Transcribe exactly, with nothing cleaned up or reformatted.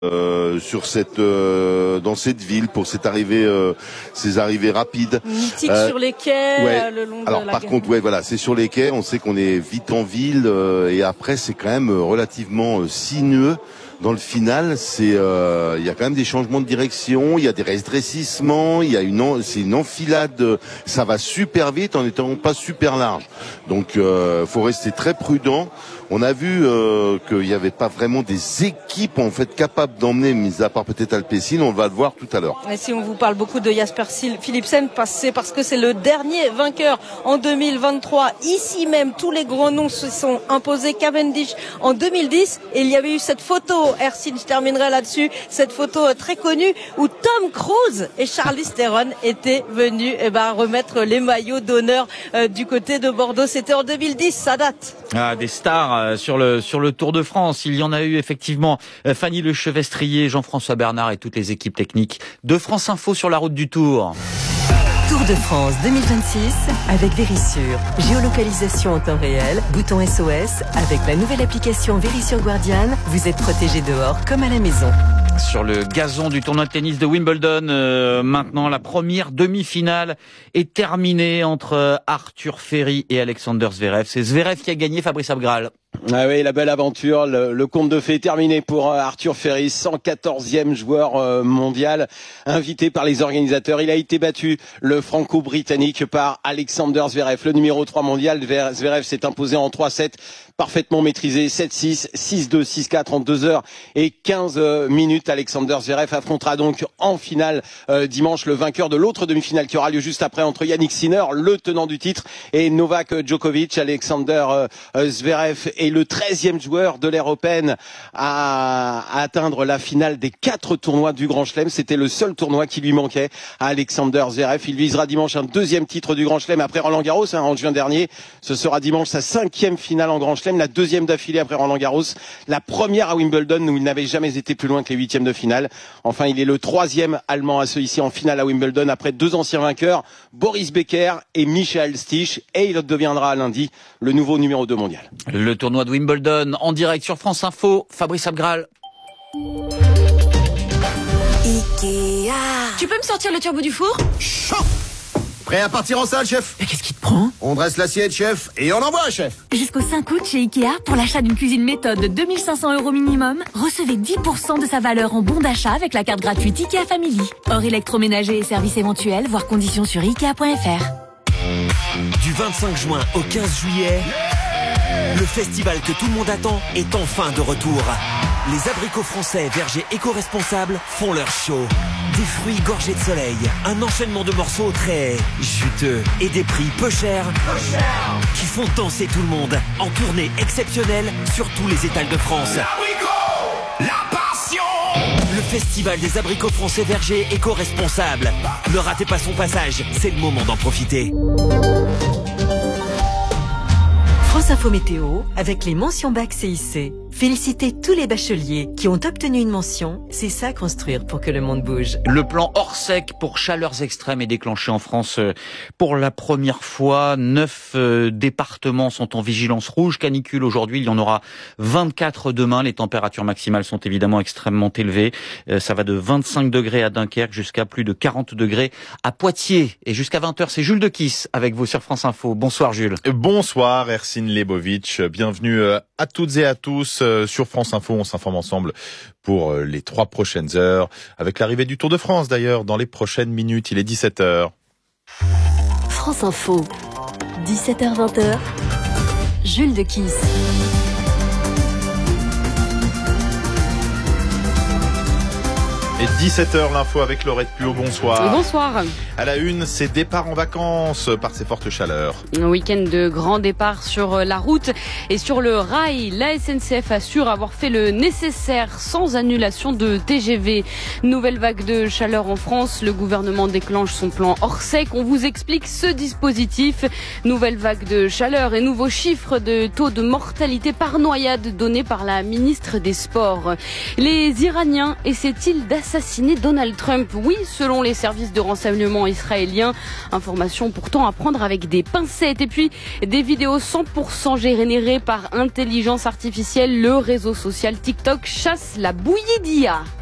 Euh, sur cette euh, dans cette ville pour cette arrivée euh, ces arrivées rapides mythique euh, sur les quais ouais. euh, le long alors de la par gare. contre ouais voilà c'est sur les quais, on sait qu'on est vite en ville euh, et après c'est quand même relativement euh, sinueux dans le final. C'est euh, il y a quand même des changements de direction, il y a des rétrécissements, il y a une en, c'est une enfilade, ça va super vite en étant pas super large, donc euh, faut rester très prudent. On a vu euh, qu'il n'y avait pas vraiment des équipes en fait capables d'emmener, mis à part peut-être Alpecin, on va le voir tout à l'heure. Et si on vous parle beaucoup de Jasper Philipsen, c'est parce que c'est le dernier vainqueur en deux mille vingt-trois. Ici même, tous les grands noms se sont imposés. Cavendish en deux mille dix, et il y avait eu cette photo, Ercine, je terminerai là-dessus, cette photo très connue où Tom Cruise et Charlize Theron étaient venus eh ben, remettre les maillots d'honneur euh, du côté de Bordeaux. C'était en deux mille dix, ça date. Ah, des stars euh, sur le sur le Tour de France. Il y en a eu effectivement. Euh, Fanny Le Chevestrier, Jean-François Bernard et toutes les équipes techniques de France Info sur la route du Tour. Tour de France deux mille vingt-six avec Verisure. Géolocalisation en temps réel, bouton S O S. Avec la nouvelle application Verisure Guardian, vous êtes protégé dehors comme à la maison. Sur le gazon du tournoi de tennis de Wimbledon, euh, maintenant la première demi-finale est terminée entre Arthur Ferry et Alexander Zverev. C'est Zverev qui a gagné, Fabrice Abgral. Ah oui, la belle aventure, le, le conte de fées est terminé pour Arthur Ferry, cent quatorzième joueur euh, mondial, invité par les organisateurs. Il a été battu, le franco-britannique, par Alexander Zverev, le numéro trois mondial. Zverev s'est imposé en trois sept, parfaitement maîtrisé, sept six, six deux, six quatre en deux heures et quinze minutes. Alexander Zverev affrontera donc en finale euh, dimanche le vainqueur de l'autre demi-finale qui aura lieu juste après entre Yannick Sinner, le tenant du titre, et Novak Djokovic. Alexander euh, Zverev est le treizième joueur de l'ère Open à, à atteindre la finale des quatre tournois du Grand Chelem. C'était le seul tournoi qui lui manquait à Alexander Zverev. Il visera dimanche un deuxième titre du Grand Chelem après Roland Garros, hein, en juin dernier. Ce sera dimanche sa cinquième finale en Grand Chelem, la deuxième d'affilée après Roland Garros, la première à Wimbledon où il n'avait jamais été plus loin que les huitièmes de finale. Enfin, il est le troisième Allemand à se hisser en finale à Wimbledon après deux anciens vainqueurs, Boris Becker et Michael Stich, et il deviendra lundi le nouveau numéro deux mondial. Le tournoi de Wimbledon en direct sur France Info, Fabrice Abgral. Ikea. Tu peux me sortir le turbo du four? Chaud. Prêt à partir en salle, chef? Mais qu'est-ce qui te prend? On dresse l'assiette, chef, et on envoie, chef. Jusqu'au cinq août chez Ikea, pour l'achat d'une cuisine méthode de deux mille cinq cents euros minimum, recevez dix pour cent de sa valeur en bon d'achat avec la carte gratuite Ikea Family. Hors électroménager et services éventuels, voire conditions sur ikea point f r. Du vingt-cinq juin au quinze juillet, le festival que tout le monde attend est enfin de retour. Les abricots français vergers éco-responsables font leur show. Des fruits gorgés de soleil, un enchaînement de morceaux très juteux et des prix peu chers, peu chers qui font danser tout le monde en tournée exceptionnelle sur tous les étals de France. L'abricot, la passion. Le festival des abricots français vergers éco-responsables. Ne ratez pas son passage, c'est le moment d'en profiter. France Info Météo, avec les mentions bac C I C. Félicitez tous les bacheliers qui ont obtenu une mention. C'est ça construire pour que le monde bouge. Le plan hors sec pour chaleurs extrêmes est déclenché en France pour la première fois. Neuf départements sont en vigilance rouge canicule aujourd'hui. Il y en aura vingt-quatre demain. Les températures maximales sont évidemment extrêmement élevées. Ça va de vingt-cinq degrés à Dunkerque jusqu'à plus de quarante degrés à Poitiers. Et jusqu'à vingt heures, c'est Jules de Kiss avec vous sur France Info. Bonsoir Jules. Bonsoir Ercine Lebovic. Bienvenue à toutes et à tous. Sur France Info, on s'informe ensemble pour les trois prochaines heures, avec l'arrivée du Tour de France d'ailleurs, dans les prochaines minutes. Il est dix-sept heures. France Info, dix-sept heures vingt, Jules de Kiss. Et dix-sept heures, l'info avec Laurette Puot, bonsoir. Bonsoir. À la une, ces départs en vacances par ces fortes chaleurs. Un week-end de grands départs sur la route et sur le rail. La S N C F assure avoir fait le nécessaire sans annulation de T G V. Nouvelle vague de chaleur en France. Le gouvernement déclenche son plan hors sec. On vous explique ce dispositif. Nouvelle vague de chaleur et nouveaux chiffres de taux de mortalité par noyade donnés par la ministre des Sports. Les Iraniens essaient-ils d'assassiner assassiner Donald Trump. Oui, selon les services de renseignement israéliens. Information pourtant à prendre avec des pincettes. Et puis, des vidéos cent pour cent générées par intelligence artificielle. Le réseau social TikTok chasse la bouillie d'I A.